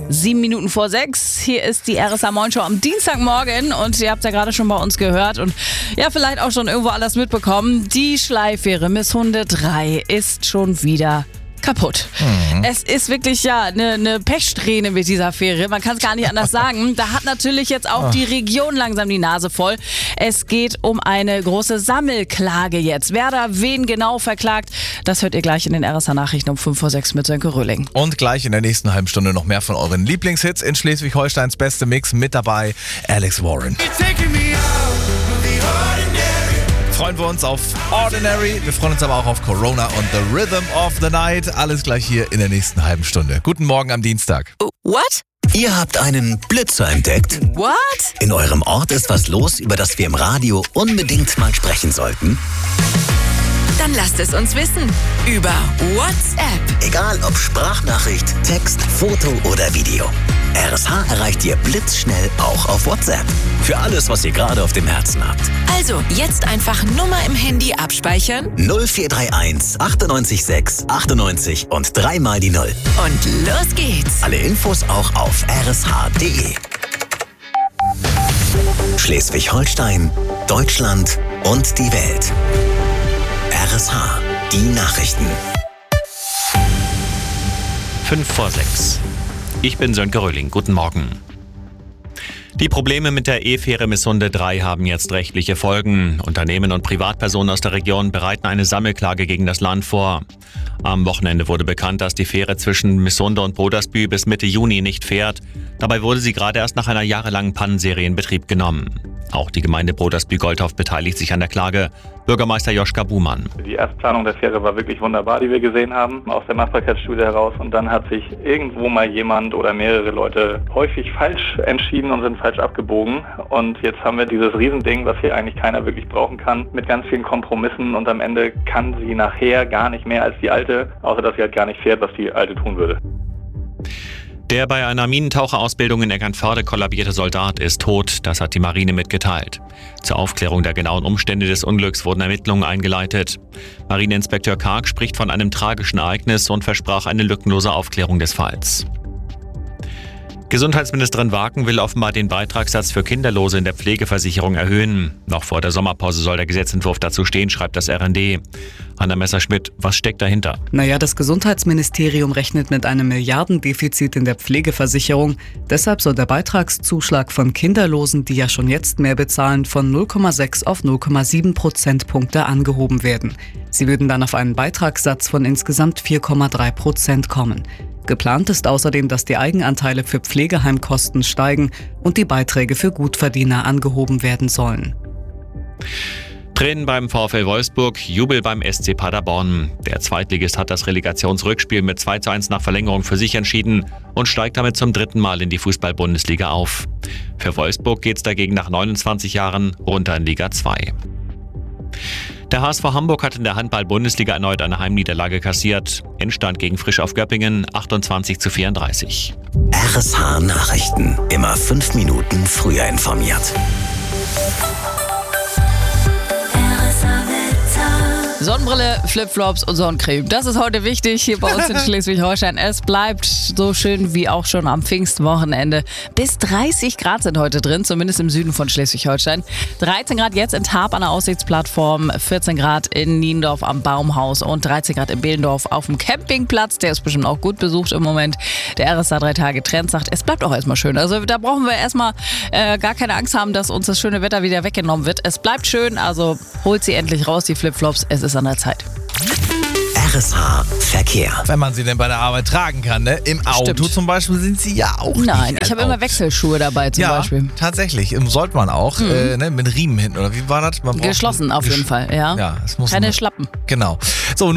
7 Minuten vor 6. Hier ist die RSA Morning Show am Dienstagmorgen und ihr habt ja gerade schon bei uns gehört und ja, vielleicht auch schon irgendwo alles mitbekommen. Die Schleifähre Miss Hunde 3 ist schon wieder kaputt. Es ist wirklich eine Pechsträhne mit dieser Fähre. Man kann es gar nicht anders sagen. Da hat natürlich jetzt auch die Region langsam die Nase voll. Es geht um eine große Sammelklage jetzt. Wer da wen genau verklagt, das hört ihr gleich in den RSA-Nachrichten um 5 vor 6 mit Sönke Röhling. Und gleich in der nächsten halben Stunde noch mehr von euren Lieblingshits in Schleswig-Holsteins beste Mix. Mit dabei Alex Warren. Freuen wir uns auf Ordinary, wir freuen uns aber auch auf Corona und The Rhythm of the Night. Alles gleich hier in der nächsten halben Stunde. Guten Morgen am Dienstag. What? Ihr habt einen Blitzer entdeckt. What? In eurem Ort ist was los, über das wir im Radio unbedingt mal sprechen sollten. Dann lasst es uns wissen. Über WhatsApp. Egal ob Sprachnachricht, Text, Foto oder Video. RSH erreicht ihr blitzschnell auch auf WhatsApp. Für alles, was ihr gerade auf dem Herzen habt. Also jetzt einfach Nummer im Handy abspeichern. 0431 98 6 98 und 3 mal die 0. Und los geht's. Alle Infos auch auf rsh.de. Schleswig-Holstein, Deutschland und die Welt. RSH, die Nachrichten. 5 vor 6. Ich bin Sönke Röhling. Guten Morgen. Die Probleme mit der E-Fähre Miss Hunde 3 haben jetzt rechtliche Folgen. Unternehmen und Privatpersonen aus der Region bereiten eine Sammelklage gegen das Land vor. Am Wochenende wurde bekannt, dass die Fähre zwischen Miss Hunde und Brodersbühl bis Mitte Juni nicht fährt. Dabei wurde sie gerade erst nach einer jahrelangen Pannenserie in Betrieb genommen. Auch die Gemeinde Brodersbühl-Goldhof beteiligt sich an der Klage. Bürgermeister Joschka Buhmann. Die Erstplanung der Fähre war wirklich wunderbar, die wir gesehen haben, aus der Machbarkeitsstudie heraus. Und dann hat sich irgendwo mal jemand oder mehrere Leute häufig falsch entschieden und sind falsch abgebogen. Und jetzt haben wir dieses Riesending, was hier eigentlich keiner wirklich brauchen kann, mit ganz vielen Kompromissen. Und am Ende kann sie nachher gar nicht mehr als die alte, außer dass sie halt gar nicht fährt, was die alte tun würde. Der bei einer Minentaucherausbildung in Eckernförde kollabierte Soldat ist tot, das hat die Marine mitgeteilt. Zur Aufklärung der genauen Umstände des Unglücks wurden Ermittlungen eingeleitet. Marineinspekteur Karg spricht von einem tragischen Ereignis und versprach eine lückenlose Aufklärung des Falls. Gesundheitsministerin Waken will offenbar den Beitragssatz für Kinderlose in der Pflegeversicherung erhöhen. Noch vor der Sommerpause soll der Gesetzentwurf dazu stehen, schreibt das RND. Hanna Messerschmidt, was steckt dahinter? Das Gesundheitsministerium rechnet mit einem Milliardendefizit in der Pflegeversicherung. Deshalb soll der Beitragszuschlag von Kinderlosen, die ja schon jetzt mehr bezahlen, von 0,6 auf 0,7 Prozentpunkte angehoben werden. Sie würden dann auf einen Beitragssatz von insgesamt 4,3% kommen. Geplant ist außerdem, dass die Eigenanteile für Pflegeheimkosten steigen und die Beiträge für Gutverdiener angehoben werden sollen. Tränen beim VfL Wolfsburg, Jubel beim SC Paderborn. Der Zweitligist hat das Relegationsrückspiel mit 2:1 nach Verlängerung für sich entschieden und steigt damit zum 3. Mal in die Fußball-Bundesliga auf. Für Wolfsburg geht's dagegen nach 29 Jahren runter in Liga 2. Der HSV Hamburg hat in der Handball-Bundesliga erneut eine Heimniederlage kassiert. Endstand gegen Frisch auf Göppingen 28:34. RSH Nachrichten. Immer 5 Minuten früher informiert. Sonnenbrille, Flipflops und Sonnencreme. Das ist heute wichtig hier bei uns in Schleswig-Holstein. Es bleibt so schön wie auch schon am Pfingstwochenende. Bis 30 Grad sind heute drin, zumindest im Süden von Schleswig-Holstein. 13 Grad jetzt in Tarp an der Aussichtsplattform, 14 Grad in Niendorf am Baumhaus und 13 Grad in Behlendorf auf dem Campingplatz. Der ist bestimmt auch gut besucht im Moment. Der RSA 3 Tage Trend sagt, es bleibt auch erstmal schön. Also da brauchen wir erstmal gar keine Angst haben, dass uns das schöne Wetter wieder weggenommen wird. Es bleibt schön, also holt sie endlich raus, die Flipflops. Es ist an der Zeit. RSH Verkehr. Wenn man sie denn bei der Arbeit tragen kann, ne? Im Auto Stimmt. zum Beispiel sind sie ja auch Nein, nicht ich habe immer Wechselschuhe dabei zum Beispiel. Tatsächlich. Sollte man auch. Ne? Mit Riemen hinten. Oder wie war das? Man braucht Geschlossen auf jeden Fall, ja. Ja, es muss Keine Schlappen. Genau.